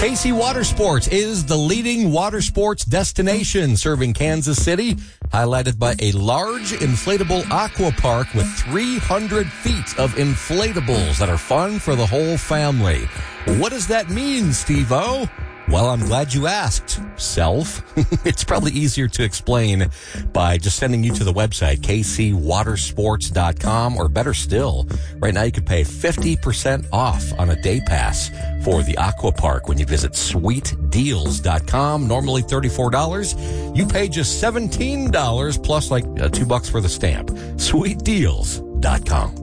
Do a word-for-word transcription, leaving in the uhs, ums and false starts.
K C Water Sports is the leading water sports destination serving Kansas City, highlighted by a large inflatable aqua park with three hundred feet of inflatables that are fun for the whole family. What does that mean, Steve-O? Well, I'm glad you asked, self. It's probably easier to explain by just sending you to the website, k c water sports dot com, or better still, right now you could pay fifty percent off on a day pass for the Aqua Park when you visit sweet deals dot com. Normally thirty-four dollars. You pay just seventeen dollars plus like uh, two bucks for the stamp. sweet deals dot com.